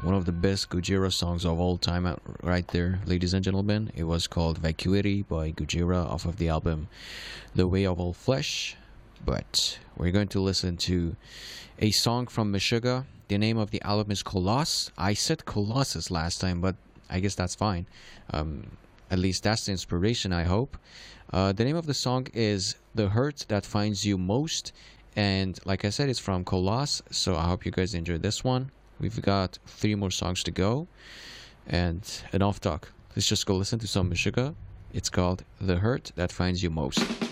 One of the best Gojira songs of all time right there, ladies and gentlemen. It was called Vacuity by Gojira off of the album The Way of All Flesh. But we're going to listen to a song from Meshuggah. The name of the album is Coloss. I said Colossus last time, but I guess that's fine. At least that's the inspiration, I hope. The name of the song is The Hurt That Finds You Most. And like I said, it's from Coloss. So I hope you guys enjoyed this one. We've got 3 more songs to go. And enough talk. Let's just go listen to some Meshuggah. It's called The Hurt That Finds You Most.